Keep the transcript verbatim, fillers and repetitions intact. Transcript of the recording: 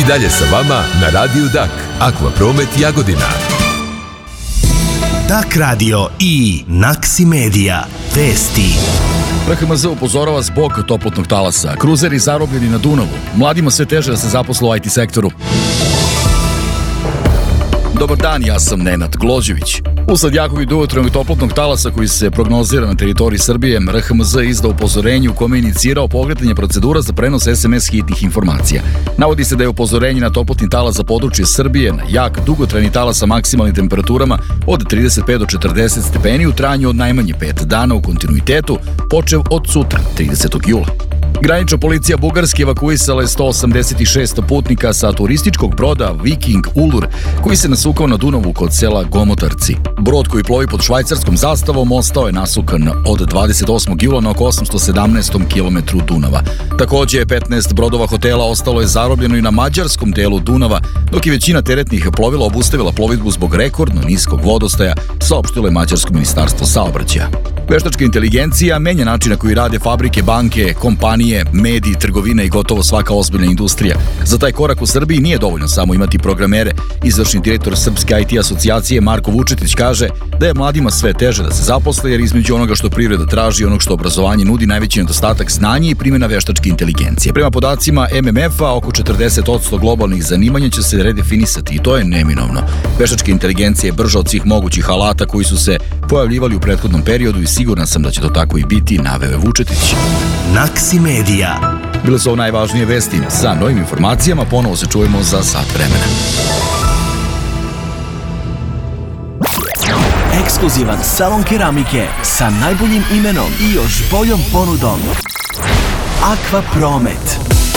I dalje sa vama na Radiju Dak, Akvapromet Jagodina. Dak radio i Naksi Medija. Vesti. R H M Z upozorava zbog toplotnog talasa. Kruzeri zarobljeni na Dunavu. Mladima sve teže da se zaposle u I T sektoru. Dobar dan, ja sam Nenad Glođević. Usled jakog i dugotrajnog toplotnog talasa koji se prognozira na teritoriji Srbije, R H M Z izdao upozorenje u kome je inicirao pokretanje procedura za prenos S M S hitnih informacija. Navodi se da je upozorenje na toplotni talas za područje Srbije na jak, dugotrajni talas sa maksimalnim temperaturama od trideset pet do četrdeset stepeni u trajanju od najmanje pet dana u kontinuitetu, počev od sutra, tridesetog jula. Granična policija Bugarske evakuisala je sto osamdeset šest putnika sa turističkog broda Viking Ulur, koji se nasukao na Dunavu kod sela Gomotarci. Brod koji plovi pod švajcarskom zastavom ostao je nasukan od dvadeset osmog jula na oko osamsto sedamnaestom kilometru Dunava. Takođe, petnaest brodova hotela ostalo je zarobljeno i na mađarskom delu Dunava, dok je većina teretnih plovila obustavila plovidbu zbog rekordno niskog vodostaja, saopštilo je mađarsko ministarstvo saobraćaja. Veštačka inteligencija menja način na koji rade fabrike, banke, kompanije, mediji, trgovina i gotovo svaka ozbiljna industrija. Za taj korak u Srbiji nije dovoljno samo imati programere. Izvršni direktor Srpske I T asocijacije Marko Vučetić kaže da je mladima sve teže da se zaposle, jer između onoga što privreda traži i onog što obrazovanje nudi najveći nedostatak znanja i primjena veštačke inteligencije. Prema podacima M M F-a, oko četrdeset posto globalnih zanimanja će se redefinisati i to je neminovno. Veštačka inteligencija je brža od svih mogućih alata koji su se pojavljivali u prethodnom periodu i siguran sam da će to tako i biti, naveo je Vučetić. Naksi Medija. Bile su ovo najvažnije vesti. Sa novim informacijama ponovo se čujemo za sat vremena. Ekskluzivan salon keramike sa najboljim imenom i još boljom ponudom. Akvapromet.